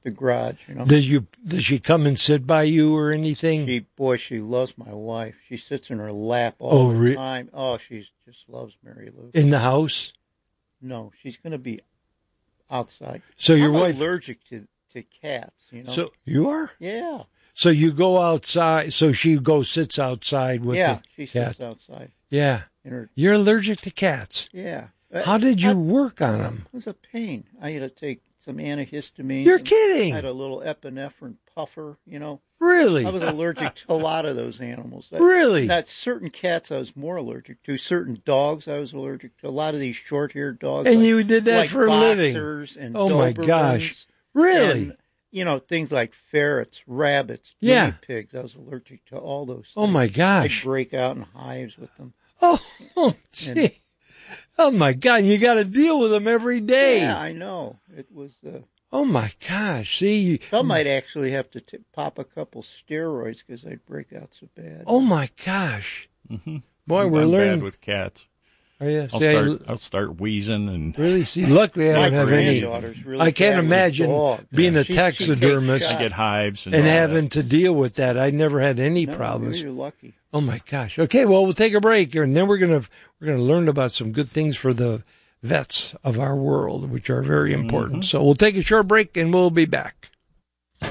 the garage. You know. Does she come and sit by you or anything? She loves my wife. She sits in her lap all the time. Oh, she just loves Mary Lou. In the house? No, she's going to be outside. So your I'm wife allergic to cats. You know. So you are? Yeah. So you go outside. So she sits outside with the cat. Yeah, she sits outside. Yeah. You're allergic to cats. Yeah. How did you work on them? It was a pain. I had to take some antihistamine. You're kidding. I had a little epinephrine puffer, you know. Really? I was allergic to a lot of those animals. Really? That certain cats I was more allergic to. Certain dogs I was allergic to. A lot of these short-haired dogs. And you did that for a living? And oh, my gosh. Really? And, things like ferrets, rabbits, guinea pigs. I was allergic to all those things. Oh, my gosh. I'd break out in hives with them. Oh, gee. Oh, my God. You got to deal with them every day. Yeah, I know. It was... oh, my gosh. See, some might actually have to pop a couple steroids because I'd break out so bad. Oh, my gosh. Mm-hmm. Boy, we're learning. Bad with cats. Oh, yes. I'll start wheezing and really see. Luckily, I don't have any. Really I can't imagine being a taxidermist I get hives and having to deal with that. I never had any problems. You're lucky. Oh my gosh. Okay, well we'll take a break and then we're gonna learn about some good things for the vets of our world, which are very important. So we'll take a short break and we'll be back.